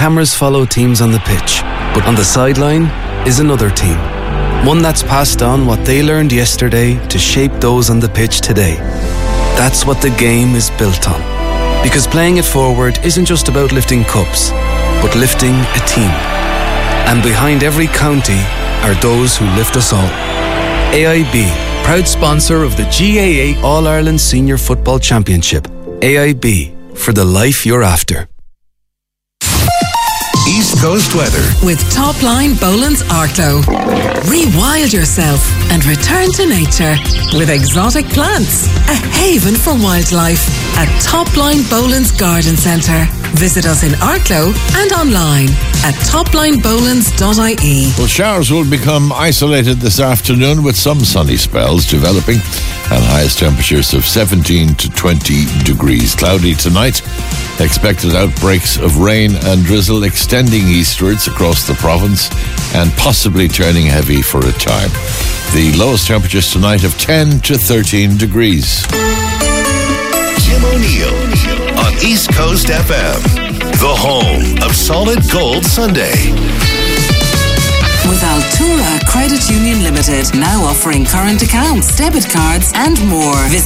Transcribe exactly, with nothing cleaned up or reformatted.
cameras follow teams on the pitch, but on the sideline is another team. One that's passed on what they learned yesterday to shape those on the pitch today. That's what the game is built on. Because playing it forward isn't just about lifting cups, but lifting a team. And behind every county are those who lift us all. A I B, proud sponsor of the G A A All-Ireland Senior Football Championship. A I B, for the life you're after. East Coast weather with Topline Boland's Arklow. Rewild yourself and return to nature with exotic plants. A haven for wildlife at Topline Boland's Garden Centre. Visit us in Arklow and online at topline bolands dot I E. Well, showers will become isolated this afternoon with some sunny spells developing and highest temperatures of seventeen to twenty degrees. Cloudy tonight. Expected outbreaks of rain and drizzle extending eastwards across the province and possibly turning heavy for a time. The lowest temperatures tonight of ten to thirteen degrees. Jim O'Neill on East Coast F M, the home of Solid Gold Sunday. With Altura Credit Union Limited, now offering current accounts, debit cards and more. Visit